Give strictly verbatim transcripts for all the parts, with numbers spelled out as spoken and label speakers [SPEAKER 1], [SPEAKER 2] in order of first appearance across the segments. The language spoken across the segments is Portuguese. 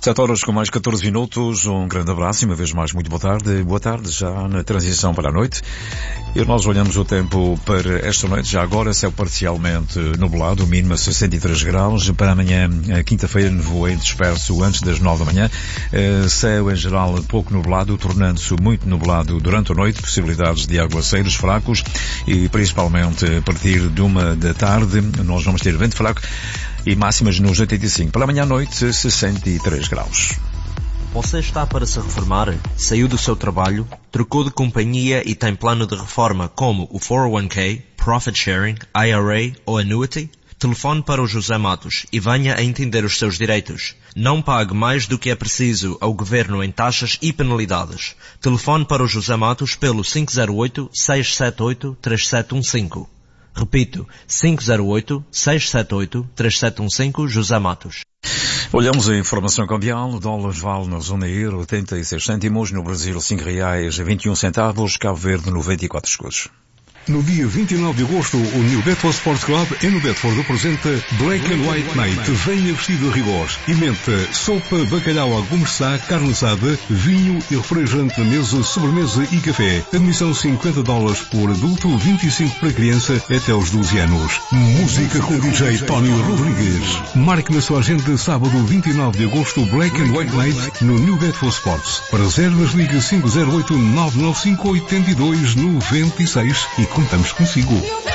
[SPEAKER 1] sete horas com mais catorze minutos, um grande abraço e uma vez mais muito boa tarde. Boa tarde, já na transição para a noite. E nós olhamos o tempo para esta noite, já agora céu parcialmente nublado, mínima sessenta e três graus. Para amanhã, quinta-feira, nevoeiro disperso antes das nove da manhã. Céu em geral pouco nublado, tornando-se muito nublado durante a noite, possibilidades de aguaceiros fracos e principalmente a partir de uma da tarde nós vamos ter vento fraco e máximas nos oitenta e cinco. Para amanhã à noite, sessenta e três graus.
[SPEAKER 2] Você está para se reformar? Saiu do seu trabalho? Trocou de companhia e tem plano de reforma como o quatro oh one k, Profit Sharing, I R A ou Annuity? Telefone para o José Matos e venha a entender os seus direitos. Não pague mais do que é preciso ao Governo em taxas e penalidades. Telefone para o José Matos pelo cinco zero oito, seis sete oito, três sete um cinco. Repito, cinco zero oito, seis sete oito, três sete um cinco, José Matos.
[SPEAKER 1] Olhamos a informação cambial. O dólar vale na zona euro oitenta e seis cêntimos, no Brasil cinco reais e vinte e um centavos, Cabo Verde noventa e quatro escudos.
[SPEAKER 3] No dia vinte e nove de agosto, o New Bedford Sports Club em New Bedford apresenta Black and White Night. Venha vestido a rigor. Emenda, sopa, bacalhau à gourmet, carne assada, vinho e refrigerante na mesa, sobremesa e café. Admissão cinquenta dólares por adulto, vinte e cinco para criança até aos doze anos. Música com o D J Tony Rodrigues. Marque na sua agenda sábado vinte e nove de agosto Black and White Night no New Bedford Sports. Para reservas liga cinco zero oito, nove nove cinco, oito dois nove seis e contamos consigo.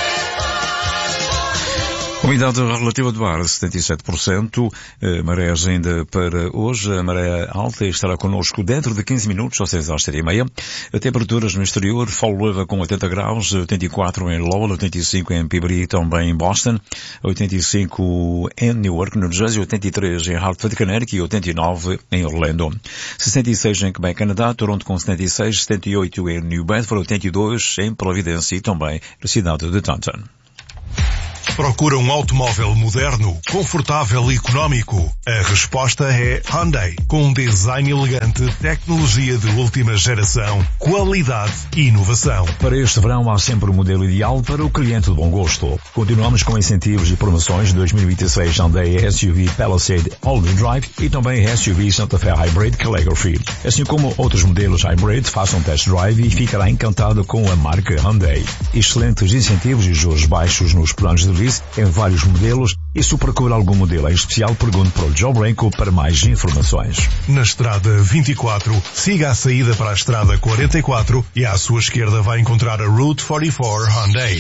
[SPEAKER 1] Umidade relativa do ar, setenta e sete por cento. Marés ainda para hoje. A maré alta estará connosco dentro de quinze minutos, ou seja, às sete e meia. Temperaturas no exterior, Fall River com oitenta graus, oitenta e quatro em Lowell, oitenta e cinco em Peabody, também em Boston, oitenta e cinco em Newark, no Jersey, oitenta e três em Hartford, Connecticut e oitenta e nove em Orlando. sessenta e seis em Quebec, Canadá, Toronto com setenta e seis, setenta e oito em New Bedford, oitenta e dois em Providência e também na cidade de Taunton.
[SPEAKER 4] Procura um automóvel moderno, confortável e económico? A resposta é Hyundai. Com um design elegante, tecnologia de última geração, qualidade e inovação.
[SPEAKER 5] Para este verão há sempre o modelo ideal para o cliente de bom gosto. Continuamos com incentivos e promoções de dois mil e vinte e seis Hyundai S U V Palisade All-Wheel Drive e também S U V Santa Fe Hybrid Calligraphy. Assim como outros modelos Hybrid, faça um test drive e ficará encantado com a marca Hyundai. Excelentes incentivos e juros baixos nos planos de lease em vários modelos e se procura algum modelo em especial, pergunte para o Joe Branco para mais informações.
[SPEAKER 4] Na estrada vinte e quatro, siga a saída para a estrada quarenta e quatro e à sua esquerda vai encontrar a Route quarenta e quatro Hyundai.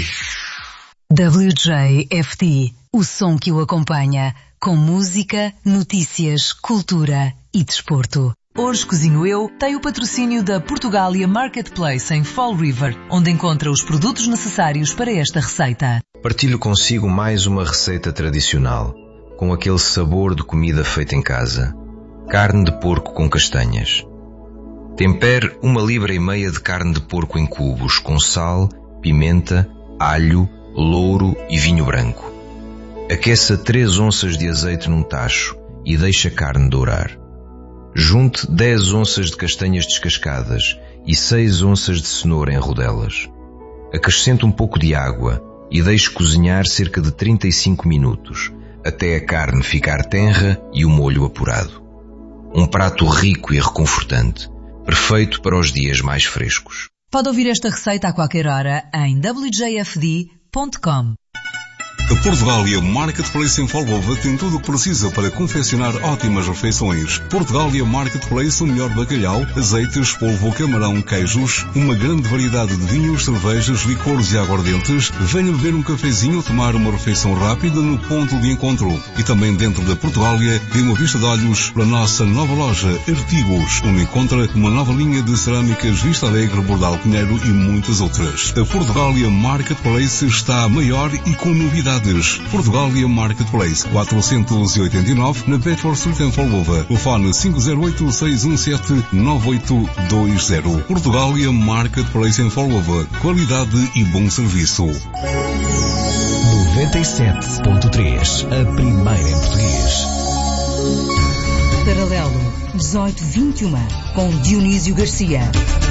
[SPEAKER 6] W J F D, o som que o acompanha, com música, notícias, cultura e desporto. Hoje Cozinho Eu tem o patrocínio da Portugália Marketplace em Fall River, onde encontra os produtos necessários para esta receita.
[SPEAKER 7] Partilho consigo mais uma receita tradicional, com aquele sabor de comida feita em casa. Carne de porco com castanhas. Tempere uma libra e meia de carne de porco em cubos, com sal, pimenta, alho, louro e vinho branco. Aqueça três onças de azeite num tacho e deixe a carne dourar. Junte dez onças de castanhas descascadas e seis onças de cenoura em rodelas. Acrescente um pouco de água e deixe cozinhar cerca de trinta e cinco minutos, até a carne ficar tenra e o molho apurado. Um prato rico e reconfortante, perfeito para os dias mais frescos.
[SPEAKER 6] Pode ouvir esta receita a qualquer hora em w j f d ponto com.
[SPEAKER 3] A Portugália Marketplace em Folgova tem tudo o que precisa para confeccionar ótimas refeições. Portugália Marketplace, o melhor bacalhau, azeites, polvo, camarão, queijos, uma grande variedade de vinhos, cervejas, licores e aguardentes. Venha beber um cafezinho ou tomar uma refeição rápida no ponto de encontro. E também dentro da Portugália tem uma vista de olhos para a nossa nova loja Artigos, onde encontra uma nova linha de cerâmicas Vista Alegre, Bordal Pinheiro e muitas outras. A Portugália Marketplace está maior e com novidades. Portugália Marketplace, quatrocentos e oitenta e nove, na Bedford Street em Folgova. Telefone cinco zero oito, seis um sete, nove oito dois zero. Portugália Marketplace em Folgova. Qualidade e bom serviço.
[SPEAKER 5] noventa e sete ponto três, a primeira em português.
[SPEAKER 6] Paralelo dezoito vinte e um, com Dionísio Garcia.